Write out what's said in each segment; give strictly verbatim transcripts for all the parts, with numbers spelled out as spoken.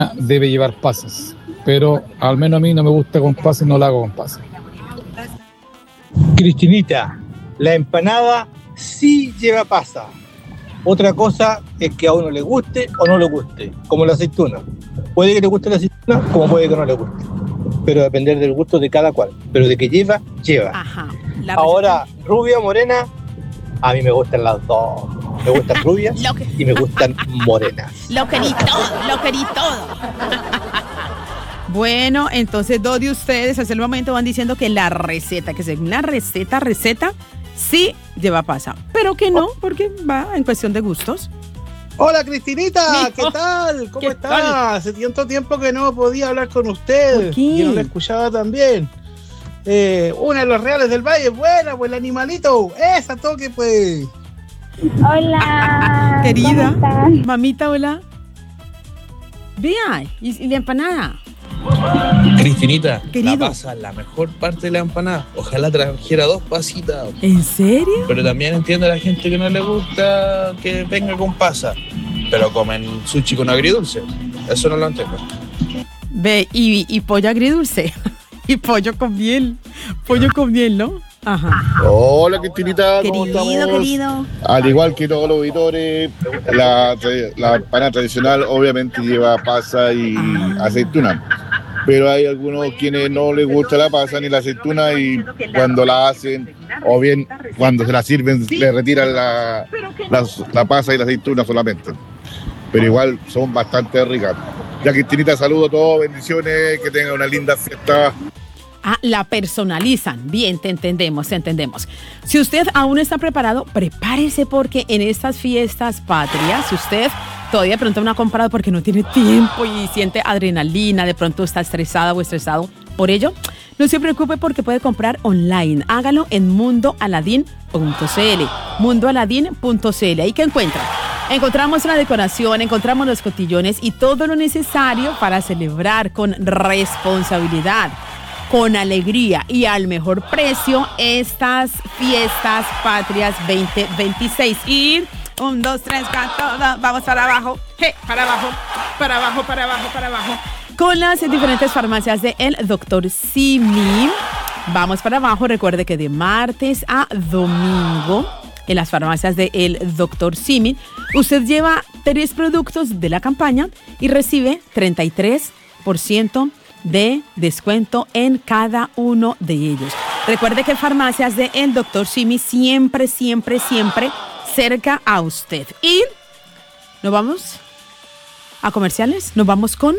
debe llevar pasas, pero al menos a mí no me gusta con pasas y no la hago con pasas. Cristinita, la empanada sí lleva pasa. Otra cosa es que a uno le guste o no le guste, como la aceituna. Puede que le guste la aceituna, como puede que no le guste. Pero depender del gusto de cada cual. Pero de que lleva, lleva. Ajá. Ahora, rubia o morena, a mí me gustan las dos. Me gustan rubias que... y me gustan morenas. Lo querí todo, lo querí todo. Bueno, entonces dos de ustedes hasta el momento van diciendo que la receta, que según la receta, receta, sí lleva pasa. Pero que no, porque va en cuestión de gustos. Hola Cristinita, Mi- ¿qué oh, tal? ¿Cómo ¿qué estás? tal? Hace tanto tiempo que no podía hablar con usted. ¿Por qué? Y no la escuchaba tan bien. Eh, una de los Reales del Valle, buena, pues el animalito. Esa toque, pues. Hola. Querida, ¿Cómo están? mamita, hola. Vea, y, y la empanada. Cristinita, Querido. la pasa es la mejor parte de la empanada. Ojalá trajera dos pasitas. ¿En serio? Pero también entiendo a la gente que no le gusta que venga con pasa. Pero comen sushi con agridulce. Eso no lo entiendo. Ve, y, y pollo agridulce. Y pollo con miel. Pollo con miel, ¿no? Ajá. Hola Cristinita, ¿cómo Querido, estamos? querido. Al igual que todos los auditores, la, tra- la empanada tradicional obviamente lleva pasa y Ah. aceituna. Pero hay algunos quienes no les gusta la pasa ni la aceituna y cuando la hacen, o bien cuando se la sirven, le retiran la, la, la pasa y la aceituna solamente. Pero igual son bastante ricas. Ya Cristinita, saludo a todos, bendiciones, que tengan una linda fiesta. Ah, la personalizan. Bien, te entendemos, te entendemos. Si usted aún no está preparado, prepárese porque en estas fiestas patrias, si usted todavía de pronto no ha comprado porque no tiene tiempo y siente adrenalina, de pronto está estresada o estresado por ello, no se preocupe porque puede comprar online. Hágalo en mundo aladín punto c l. mundo aladín punto c l. ¿Ahí qué encuentra? Encontramos la decoración, encontramos los cotillones y todo lo necesario para celebrar con responsabilidad, con alegría y al mejor precio estas fiestas patrias veinte veintiséis. Y un, dos, tres, cuatro, vamos para abajo, hey, para abajo, para abajo, para abajo, para abajo. Con las diferentes farmacias de El Doctor Simi. Vamos para abajo, recuerde que de martes a domingo en las farmacias de El Doctor Simi, usted lleva tres productos de la campaña y recibe treinta y tres por ciento de descuento en cada uno de ellos. Recuerde que farmacias de El Doctor Simi siempre, siempre, siempre cerca a usted. Y nos vamos a comerciales, nos vamos con...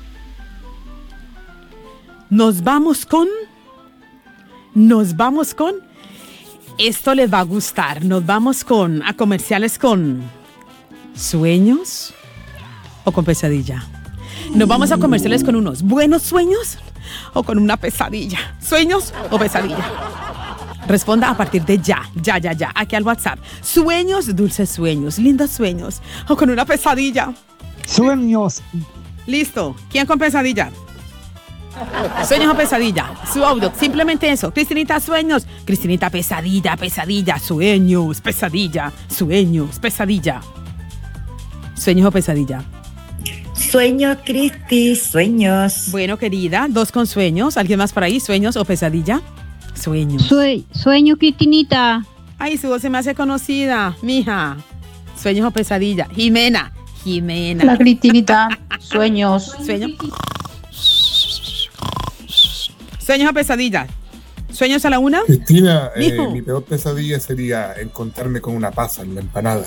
Nos vamos con... Nos vamos con... Esto les va a gustar. Nos vamos con a comerciales con sueños o con pesadilla. Nos vamos a comerciales con unos buenos sueños o con una pesadilla. ¿Sueños o pesadilla? Responda a partir de ya, ya, ya, ya, aquí al WhatsApp. Sueños, dulces sueños, lindos sueños o con una pesadilla. Sueños. Listo. ¿Quién con pesadilla? Sueños o pesadilla. Su audio, simplemente eso. Cristinita, sueños. Cristinita, pesadilla, pesadilla. Sueños, pesadilla. Sueños, pesadilla. Sueños o pesadilla. Sueños, Cristi, sueños. Bueno, querida, dos con sueños. ¿Alguien más por ahí? ¿Sueños o pesadilla? Sueños. Sue- sueño, Cristinita. Ay, su voz se me hace conocida, mija. Sueños o pesadilla. Jimena. Jimena. La Cristinita, sueños. Sueño. Sueños o pesadilla. ¿Sueños a la una? Cristina, eh, Mijo. mi peor pesadilla sería encontrarme con una pasa en la empanada.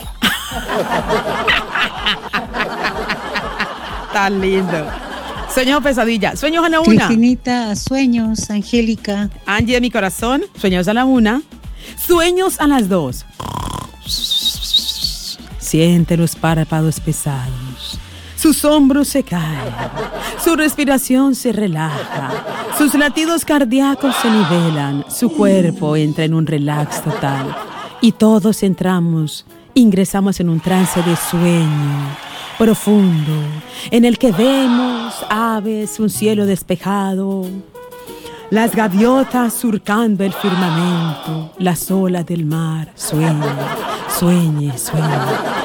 Tan lindo. Sueños o pesadilla. Sueños a la una. Cristinita, sueños, Angélica. Angie de mi corazón. Sueños a la una. Sueños a las dos. Siente los párpados pesados. Sus hombros se caen. Su respiración se relaja. Sus latidos cardíacos se nivelan. Su cuerpo entra en un relax total. Y todos entramos, ingresamos en un trance de sueño profundo, en el que vemos aves, un cielo despejado, las gaviotas surcando el firmamento, las olas del mar. Sueñe, sueñe, sueñe.